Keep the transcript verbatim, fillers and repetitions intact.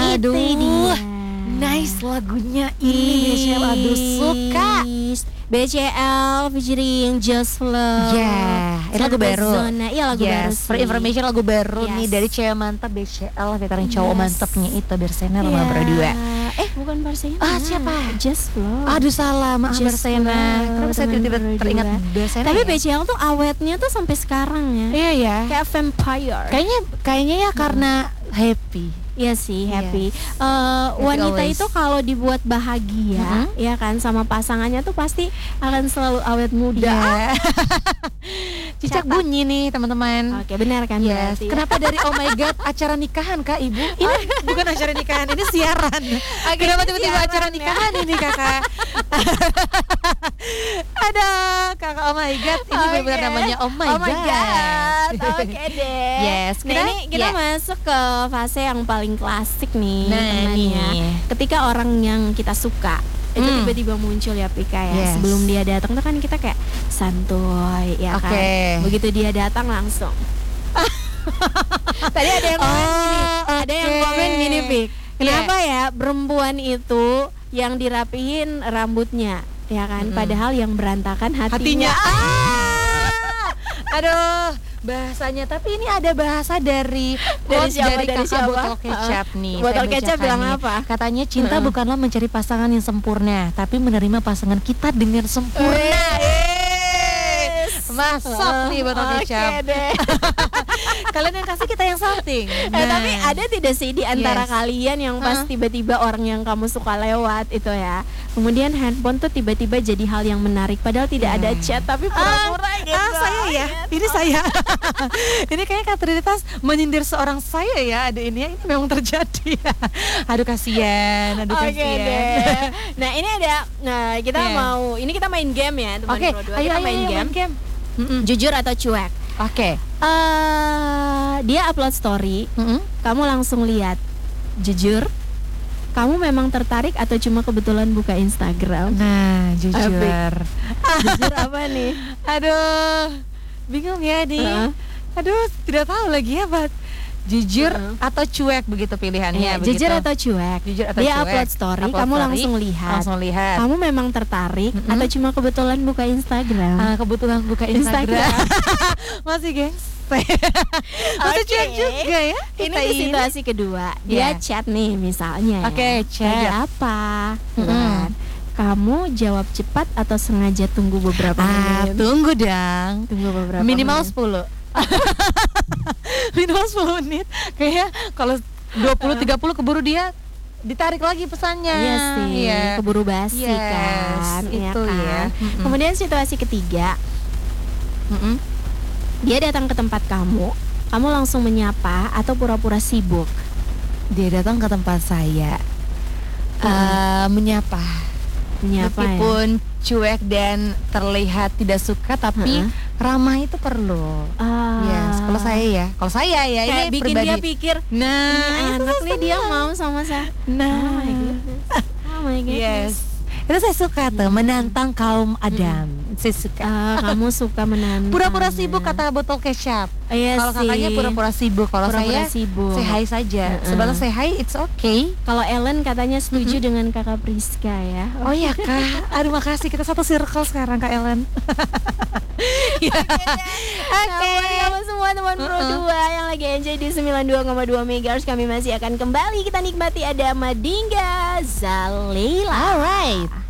Aduh, itu dia. nice lagunya ini B C L, aduh suka. B C L featuring Just Flow. Ya, yeah, ini lagu baru. Zona. Iya lagu yes, baru for sih. information lagu baru Yes. nih dari cewek mantap B C L, veteran cowok Yes. mantapnya itu Bersena Roma Yeah. berdua. Eh bukan Bersena. Ah, siapa? Just Flow. Aduh salah, maaf Just Bersena. Flow, Kenapa saya teman tiba-tiba berdua. teringat Bersena? Tapi ya? B C L tuh awetnya tuh sampai sekarang ya. Iya ya. Kayak vampire. Kayaknya kayaknya ya karena happy. Iya sih, happy. Yes. Eh, wanita always. itu kalau dibuat bahagia, Mm-hmm. ya kan, sama pasangannya tuh pasti akan selalu awet muda. Ya. Cicak Catat. bunyi nih teman-teman. Oke, benar kan Yes. berarti? Kenapa dari Oh My God acara nikahan Kak Ibu? Ini bukan acara nikahan, ini siaran. Kenapa ini tiba-tiba siaran acara ya. nikahan ini Kakak? Ada Kakak Oh My God, ini Oke. benar namanya Oh My Oh my God. God. Oke deh. Yes, Nah, kita- ini kita ya. masuk ke fase yang paling klasik nih, Nah, teman ya. nih. Ketika orang yang kita suka itu Hmm. tiba-tiba muncul ya Pika ya. Yes. Sebelum dia datang tuh kan kita kayak santuy ya kan. Oke. Begitu dia datang langsung. Tadi ada yang komen Oh, gini, ada yang oke. komen gini Pik. Kenapa ya perempuan itu yang dirapihin rambutnya, ya kan? Mm-mm. Padahal yang berantakan Hatinya. hatinya. Ah! Aduh, bahasanya. Tapi ini ada bahasa dari Dari quotes siapa, dari dari kakak siapa? botol kecap nih. Botol Saya kecap bacakan bilang nih. apa? Katanya cinta Heeh. bukanlah mencari pasangan yang sempurna, tapi menerima pasangan kita dengan sempurna. Yes. Masuk nih botol Oke kecap. deh. Kalian yang kasih, kita yang salting. Eh, Nah. tapi ada tidak sih di antara Yes. kalian yang pas Heeh. tiba-tiba orang yang kamu suka lewat itu ya, kemudian handphone tuh tiba-tiba jadi hal yang menarik padahal tidak ada Yeah. chat tapi pura-pura Ah, gitu. ah, saya ya, Gitu. ini saya. Ini kayaknya Kak Trinitas menyindir seorang saya ya, ada ini ya, ini memang terjadi. Aduh kasihan, aduh Oke kasihan. deh. Nah ini ada, nah kita Yeah. mau, ini kita main game ya teman Oke, Pro dua. ayo Kita ayo main ayo, game. main game. Mm-mm. Jujur atau cuek. Oke. Eh dia upload story, Mm-mm. kamu langsung lihat. Jujur, kamu memang tertarik atau cuma kebetulan buka Instagram? Nah, jujur. Jujur apa nih? Aduh, bingung ya nih. Heeh. Aduh, tidak tahu lagi ya, Bat. Jujur Heeh. atau cuek begitu pilihannya. Iya, begitu. jujur atau cuek? Jujur atau Dia cuek? upload story, Upload kamu story, langsung lihat. Langsung lihat. Kamu memang tertarik Mm-mm. atau cuma kebetulan buka Instagram? Ah, kebetulan buka Instagram. Instagram. Masih, gengs. Masih Oke. cuek juga ya. Ini kita di situasi kedua, dia Ya. chat nih misalnya. ya. Oke, chat. Lagi apa? Mm-mm. Kan? Kamu jawab cepat atau sengaja tunggu beberapa Ah, menit? tunggu dong. Tunggu beberapa Minimal menit. sepuluh. Minimal sepuluh menit. Kayaknya kalau dua puluh tiga puluh keburu dia ditarik lagi pesannya. Iya sih, Iya. keburu basi Yes, kan, iya itu kan? ya. Mm-mm. Kemudian situasi ketiga, Mm-mm. dia datang ke tempat kamu, kamu langsung menyapa atau pura-pura sibuk? Dia datang ke tempat saya. Eh, menyapa. Menyapa ya? Meskipun cuek dan terlihat tidak suka, tapi Heeh. ramah itu perlu. Ah. Yes, kalau saya ya. Kalau saya ya, Kayak ini bikin pribadi. dia pikir, Nah, ini anak itu nih dia senang. mau sama saya. Nah, Oh my goodness. Oh my goodness. yes. Itu saya suka tuh, menantang kaum Adam. Saya suka. Ah, kamu suka menantang. Pura-pura sibuk kata botol kecap. Iya Kalau sih. kakaknya pura-pura sibuk, kalau Pura-pura saya sibuk. say hi saja. Heeh. Sebatas say hi, it's okay. Kalau Ellen katanya setuju dengan kakak Priska ya. Oh iya Kak, aduh makasih, kita satu circle sekarang Kak Ellen. Oke, kamu semua teman Pro Uh-uh. dua yang lagi enjoy di sembilan puluh dua koma dua megahertz, kami masih akan kembali. Kita nikmati ada Madinga Zalila. Alright.